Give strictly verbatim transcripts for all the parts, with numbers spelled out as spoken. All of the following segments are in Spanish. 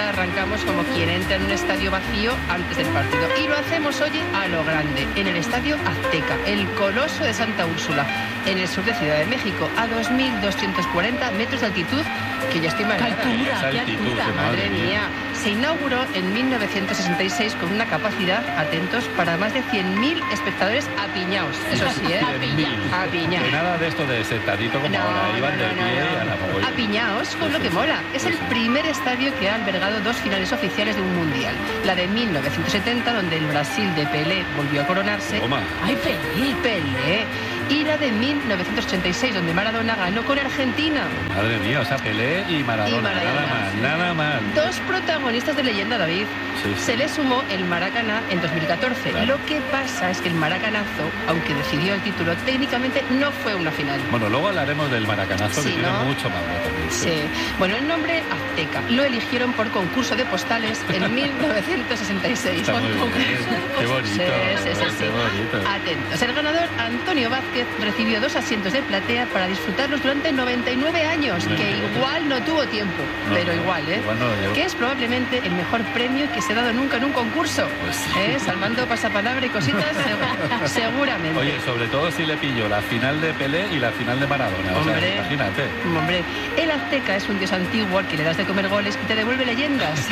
arrancamos como quien entra en un estadio vacío antes del partido. Y lo hacemos, oye, a lo grande, en el Estadio Azteca, el Coloso de Santa Úrsula, en el sur de Ciudad de México, a dos mil doscientos cuarenta metros de altitud, que ya estoy mareada. ¡Qué altura, qué altura! Madre mía. Se inauguró en mil novecientos sesenta y seis con una capacidad, atentos, para más de cien mil espectadores apiñados. Eso sí, ¿eh? Apiñados. Apiñados. Que nada de esto de sentadito como No, ahora, iban no, de no, pie no. y a la mogollón. Apiñados, con Sí, lo sí, que sí. mola. Es Sí, el sí. primer estadio que ha albergado dos finales oficiales de un mundial. La de mil novecientos setenta, donde el Brasil de Pelé volvió a coronarse. Toma. ¡Ay, Pelé! Pelé. Y la de mil novecientos ochenta y seis, donde Maradona ganó con Argentina. Madre mía, o sea, Pelé y Maradona, Y Maradona, nada más, sí. nada más. Dos protagonistas de leyenda, David. Sí, sí. Se le sumó el Maracaná en dos mil catorce. Claro. Lo que pasa es que el Maracanazo, aunque decidió el título, técnicamente no fue una final. Bueno, luego hablaremos del maracanazo, Sí, que tiene ¿no? mucho mambo también. Sí. Bueno, el nombre Azteca lo eligieron por concurso de postales en mil novecientos sesenta y seis. Está muy bien. Qué bonito. Sí, sí, sí, sí. Qué bonito. Atentos. El ganador, Antonio Vázquez, recibió dos asientos de platea para disfrutarlos durante noventa y nueve años, Muy que bien. igual no tuvo tiempo, No, pero no, igual, ¿eh? igual no lo llevó. Que es probablemente el mejor premio que se ha dado nunca en un concurso. Pues sí. ¿Eh? Salvando pasapalabra y cositas, segu- seguramente. Oye, sobre todo si le pillo la final de Pelé y la final de Maradona. O sea, Hombre. imagínate. Hombre, el Azteca es un dios antiguo al que le das de comer goles y te devuelve leyendas.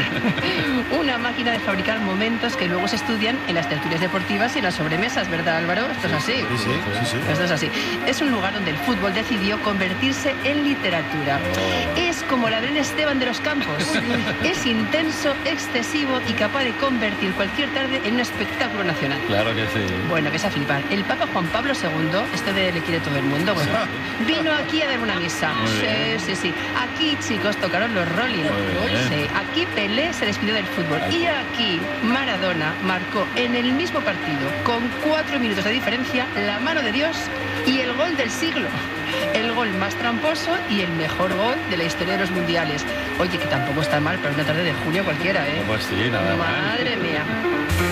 Una máquina de fabricar momentos que luego se estudian en las tertulias deportivas y en las sobremesas, ¿verdad, Álvaro? Esto es así. Sí, sí, sí, sí. Esto es así. Es un lugar donde el fútbol decidió convertirse en literatura. Es como la Belén Esteban de los campos. Es intenso, excesivo y capaz de convertir cualquier tarde en un espectáculo nacional. Claro que sí. Bueno, que es a flipar. El Papa Juan Pablo segundo, este de le quiere todo el mundo, bueno, vino aquí a dar una misa. Muy bien. Sí, sí, sí. Aquí, chicos, tocaron los Rolling. Muy bien. Sí. Aquí Pelé se despidió del fútbol. Y aquí Maradona marcó en el mismo partido, con cuatro minutos de diferencia, la mano de Dios y el gol del siglo. El gol más tramposo y el mejor gol de la historia de los mundiales. Oye, que tampoco está mal para una tarde de junio cualquiera, ¿eh? Pues sí, nada más. Madre mía.